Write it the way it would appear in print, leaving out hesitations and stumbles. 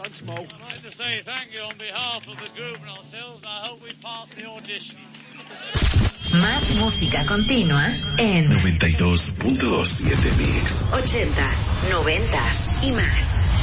Thanks, Mo. I'd like to say thank you on behalf of the group and ourselves. I hope we pass the audition. Más música continua en 92.7 Mix. 80s, 90s y más.